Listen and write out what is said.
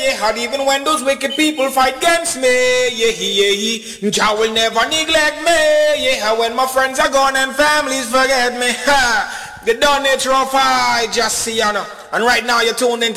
yeah. And even when those wicked people fight against me, yeah, yeah. Jah will never neglect me, yeah. When my friends are gone and families forget me, ha. The done nature of I just see, you know. And right now you're tuned into